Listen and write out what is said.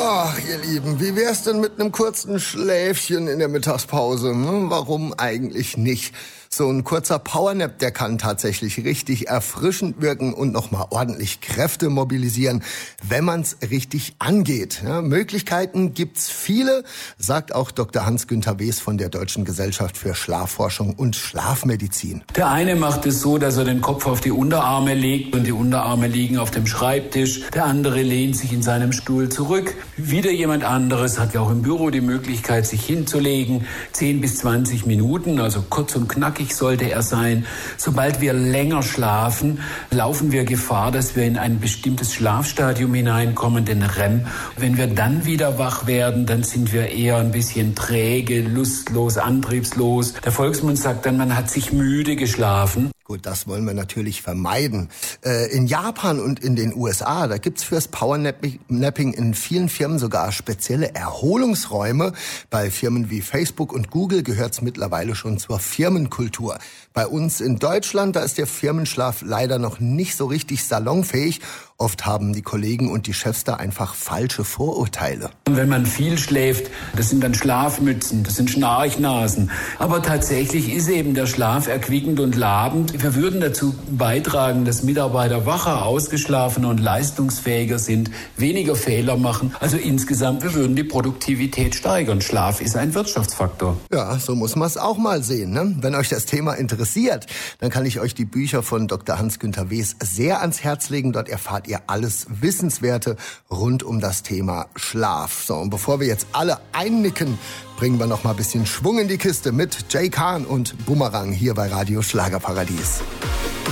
Ach, ihr Lieben, wie wär's denn mit einem kurzen Schläfchen in der Mittagspause? Warum eigentlich nicht? So ein kurzer Powernap, der kann tatsächlich richtig erfrischend wirken und nochmal ordentlich Kräfte mobilisieren, wenn man's richtig angeht. Ja, Möglichkeiten gibt's viele, sagt auch Dr. Hans-Günther Wes von der Deutschen Gesellschaft für Schlafforschung und Schlafmedizin. Der eine macht es so, dass er den Kopf auf die Unterarme legt und die Unterarme liegen auf dem Schreibtisch. Der andere lehnt sich in seinem Stuhl zurück. Wieder jemand anderes hat ja auch im Büro die Möglichkeit, sich hinzulegen. 10 bis 20 Minuten, also kurz und knackig sollte er sein. Sobald wir länger schlafen, laufen wir Gefahr, dass wir in ein bestimmtes Schlafstadium hineinkommen, den REM. Wenn wir dann wieder wach werden, dann sind wir eher ein bisschen träge, lustlos, antriebslos. Der Volksmund sagt dann, man hat sich müde geschlafen. Gut, das wollen wir natürlich vermeiden. In Japan und in den USA, da gibt's fürs Powernapping in vielen Firmen sogar spezielle Erholungsräume. Bei Firmen wie Facebook und Google gehört's mittlerweile schon zur Firmenkultur. Bei uns in Deutschland, da ist der Firmenschlaf leider noch nicht so richtig salonfähig. Oft haben die Kollegen und die Chefs da einfach falsche Vorurteile. Wenn man viel schläft, das sind dann Schlafmützen, das sind Schnarchnasen. Aber tatsächlich ist eben der Schlaf erquickend und labend. Wir würden dazu beitragen, dass Mitarbeiter wacher, ausgeschlafener und leistungsfähiger sind, weniger Fehler machen. Also insgesamt, wir würden die Produktivität steigern. Schlaf ist ein Wirtschaftsfaktor. Ja, so muss man es auch mal sehen, ne? Wenn euch das Thema interessiert, dann kann ich euch die Bücher von Dr. Hans-Günther Wes sehr ans Herz legen. Dort erfahrt ihr alles Wissenswerte rund um das Thema Schlaf. So, und bevor wir jetzt alle einnicken, bringen wir noch mal ein bisschen Schwung in die Kiste mit Jay Khan und Boomerang hier bei Radio Schlagerparadies.